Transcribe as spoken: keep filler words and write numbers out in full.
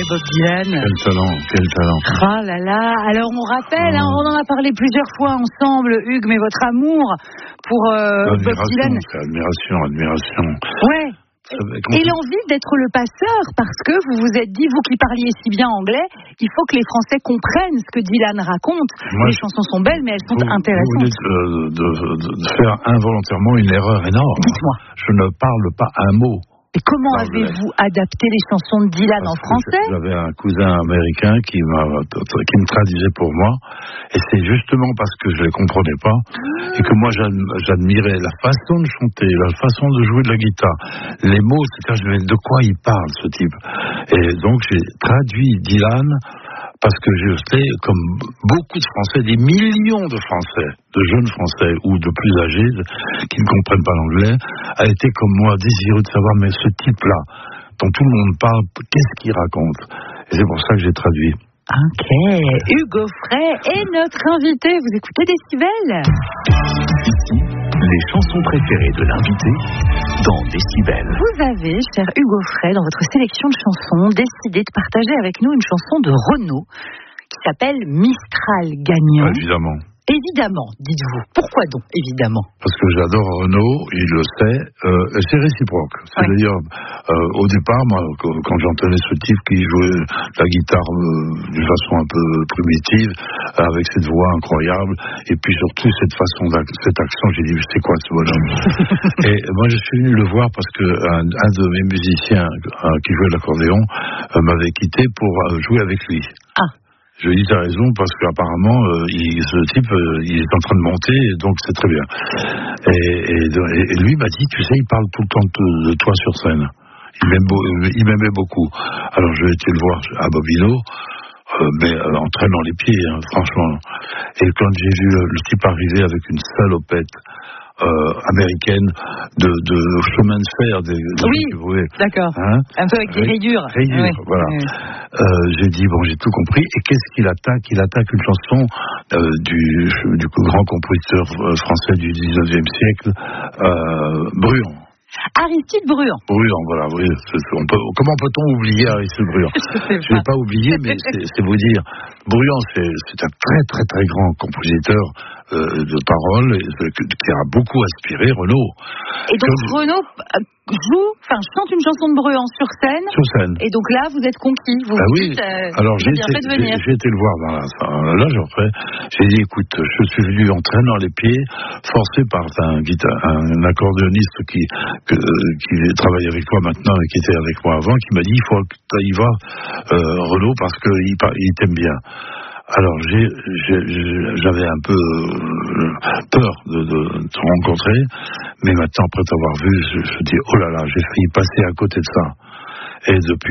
Bob Dylan. Quel talent, quel talent. Ah là là. Alors on rappelle, hein, on en a parlé plusieurs fois ensemble, Hugues, mais votre amour pour euh, Bob Dylan. C'est admiration, admiration. Ouais. Et l'envie d'être le passeur, parce que vous vous êtes dit, vous qui parliez si bien anglais, il faut que les Français comprennent ce que Dylan raconte. Moi, les chansons sont belles, mais elles sont vous, intéressantes. Vous venez de, de, de, de faire involontairement une erreur énorme. Dites-moi. Je ne parle pas un mot. Et comment avez-vous adapté les chansons de Dylan Parce en français? J'avais un cousin américain qui, m'a, qui me traduisait pour moi, et c'est justement parce que je ne les comprenais pas, et que moi j'admirais la façon de chanter, la façon de jouer de la guitare, les mots, c'est-à-dire je me disais, de quoi il parle ce type? Et donc j'ai traduit Dylan, parce que je sais, comme beaucoup de Français, des millions de Français, de jeunes Français ou de plus âgés, qui ne comprennent pas l'anglais, a été comme moi désireux de savoir, mais ce type-là, dont tout le monde parle, qu'est-ce qu'il raconte? Et c'est pour ça que j'ai traduit. Ok, Hugues Aufray est notre invité. Vous écoutez Décibel? Ici, les chansons préférées de l'invité dans Décibel. Vous avez, cher Hugues Aufray, dans votre sélection de chansons, décidé de partager avec nous une chanson de Renaud qui s'appelle Mistral Gagnant. Ah, évidemment. Évidemment, dites-vous. Pourquoi donc, évidemment? Parce que j'adore Renaud, il le sait, euh, c'est réciproque. C'est-à-dire, euh, au départ, moi, quand j'entendais ce type qui jouait la guitare euh, d'une façon un peu primitive, avec cette voix incroyable, et puis surtout cette façon, cet accent, j'ai dit, c'est quoi ce bonhomme? Et moi, je suis venu le voir parce que un, un de mes musiciens euh, qui jouait l'accordéon euh, m'avait quitté pour euh, jouer avec lui. Ah. Je lui dis, t'as raison, parce qu'apparemment, euh, il, ce type, euh, il est en train de monter, donc c'est très bien. Et, et, et lui m'a dit, tu sais, il parle tout le temps de, de toi sur scène. Il, m'aime beau, il m'aimait beaucoup. Alors je vais été le voir à Bobino, euh, mais euh, en traînant les pieds, hein, franchement. Et quand j'ai vu le, le type arriver avec une salopette, Euh, américaine de, de chemin de fer des, des oui, pouvez, d'accord, hein, un peu avec des rayures, rayures oui. Voilà. Oui. Euh, j'ai dit bon, j'ai tout compris. Et qu'est-ce qu'il attaque? Il attaque une chanson euh, du, du grand compositeur français du dix-neuvième siècle, euh, Bruand. Aristide Bruand. Bruand, voilà. Oui, on peut, comment peut-on oublier Aristide Bruand? Je ne l'ai pas oublié, mais c'est, c'est vous dire. Bruand, c'est, c'est un très très très grand compositeur euh, de paroles qui a beaucoup inspiré Renaud. Et donc Comme... Renaud joue, enfin chante une chanson de Bruand sur scène. Sur scène. Et donc là, vous êtes conquis. Vous ah vous oui. dites, euh, alors j'ai bien été, fait de venir. J'ai, j'ai été le voir dans la salle. Là, j'ai, j'ai dit, écoute, je suis venu en traînant les pieds, forcé par un, guitar, un accordéoniste qui, que, qui travaille avec toi maintenant et qui était avec moi avant, qui m'a dit, il faut que tu y vas, euh, Renaud, parce qu'il il t'aime bien. Alors j'ai, j'ai, j'avais un peu peur de, de te rencontrer, mais maintenant après t'avoir vu, je, je dis oh là là, j'ai failli passer à côté de ça. Et depuis